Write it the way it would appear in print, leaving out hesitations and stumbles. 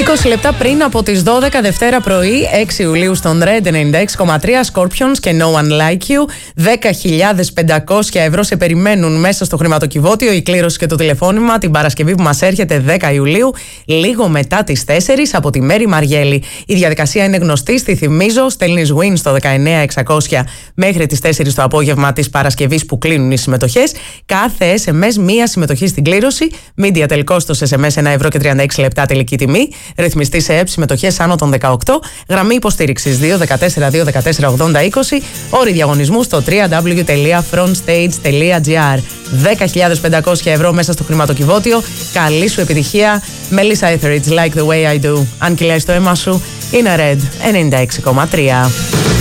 20 λεπτά πριν από τις 12 Δευτέρα πρωί, 6 Ιουλίου στον Red 96,3, Scorpions και No One Like You. 10.500 ευρώ σε περιμένουν μέσα στο χρηματοκιβώτιο, η κλήρωση και το τηλεφώνημα την Παρασκευή που μας έρχεται 10 Ιουλίου, λίγο μετά τις 4 από τη Μέρη Μαριέλη. Η διαδικασία είναι γνωστή, στη θυμίζω, στέλνεις win στο 19600 μέχρι τις 4 το απόγευμα της Παρασκευής που κλείνουν οι συμμετοχές. Κάθε SMS μία συμμετοχή στην κλήρωση, media τελικό στο SMS 1 ευρώ και 36 λεπτά τελική τιμή. Ρυθμιστή σε ΕΠ, συμμετοχές άνω των 18. Γραμμή υποστήριξης 214-214-80-20. Όροι διαγωνισμού στο www.frontstage.gr. 10.500 ευρώ μέσα στο χρηματοκιβώτιο. Καλή σου επιτυχία. Melissa Etheridge, Like the Way I Do. Αν κυλάει το αίμα σου, είναι Red 96,3.